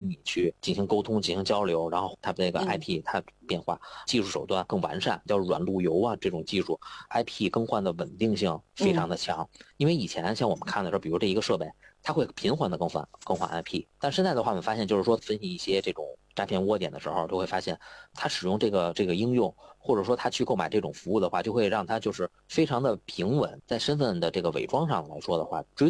你去进行沟通、进行交流，然后它的那个 IP 它变化，技术手段更完善，叫软路由啊，这种技术 IP 更换的稳定性非常的强。因为以前像我们看的时候，比如这一个设备，它会频繁的更换 IP， 但现在的话，我们发现就是说分析一些这种诈骗窝点的时候，都会发现它使用这个应用，或者说他去购买这种服务的话，就会让它就是非常的平稳，在身份的这个伪装上来说的话，追